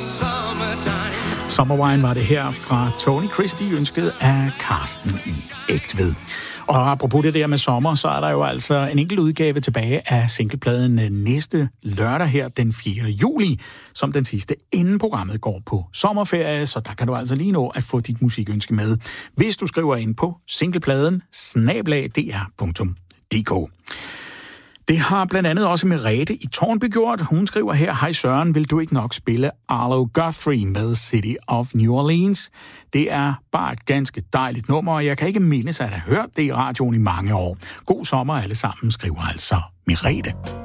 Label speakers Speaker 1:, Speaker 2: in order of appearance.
Speaker 1: Summerwine var det her fra Tony Christie, ønsket af Karsten i Ægtved. Og apropos det der med sommer, så er der jo altså en enkelt udgave tilbage af singlepladen næste lørdag her den 4. juli, som den sidste, inden programmet går på sommerferie, så der kan du altså lige nå at få dit musikønske med, hvis du skriver ind på singlepladen @dr.dk. Det har blandt andet også Merete i Tårnby gjort. Hun skriver her: Hej Søren, vil du ikke nok spille Arlo Guthrie med City of New Orleans? Det er bare et ganske dejligt nummer, og jeg kan ikke mindes at have hørt det i radioen i mange år. God sommer alle sammen, skriver altså Merete.